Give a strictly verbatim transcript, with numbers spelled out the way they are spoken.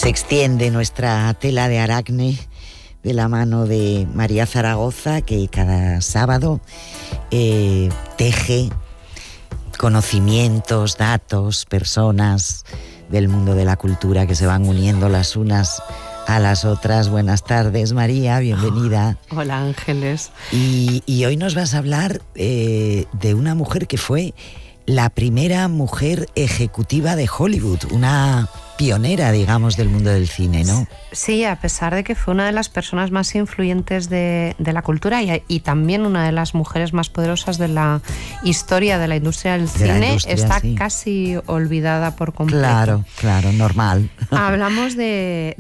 Se extiende nuestra tela de Aracne de la mano de María Zaragoza, que cada sábado eh, teje conocimientos, datos, personas del mundo de la cultura que se van uniendo las unas a las otras. Buenas tardes, María, bienvenida. Oh, hola, Ángeles. Y, y hoy nos vas a hablar eh, de una mujer que fue la primera mujer ejecutiva de Hollywood, una pionera, digamos, del mundo del cine, ¿no? Sí, a pesar de que fue una de las personas más influyentes de, de la cultura y, y también una de las mujeres más poderosas de la historia de la industria del de cine, industria, está sí. casi olvidada por completo. Claro, claro, normal. Hablamos de